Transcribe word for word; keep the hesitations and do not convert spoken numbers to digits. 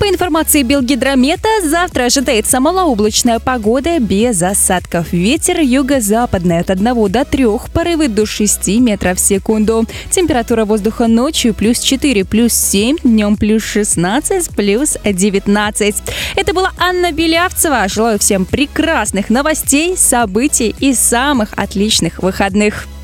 По информации Белгидромета, завтра ожидается малооблачная погода без осадков. Ветер юго-западный от одного до трёх, порывы до шести метров в секунду. Температура воздуха ночью плюс четыре, плюс семь, днем плюс шестнадцать, плюс девятнадцать. Это была Анна Белявцева. Желаю всем прекрасных новостей, событий и самых отличных выходных.